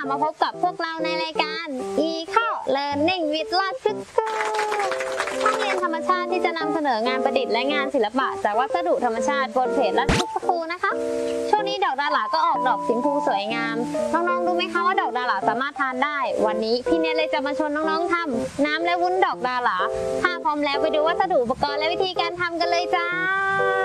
มาพบกับพวกเราในรายการ Eco Learning with ลอดคึกคูห้องเรียนธรรมชาติที่จะนำเสนองานประดิษฐ์และงานศิลปะจากวัสดุธรรมชาติบนเพจลอดคึกคูนะคะช่วงนี้ดอกดาหลาก็ออกดอกสีชมพูสวยงามน้องๆรู้ไหมคะว่าดอกดาหลาสามารถทานได้วันนี้พี่เนยเลยจะมาชวนน้องๆทำน้ำและวุ้นดอกดาหลาถ้าพร้อมแล้วไปดูวัสดุอุปกรณ์และวิธีการทำกันเลยจ้า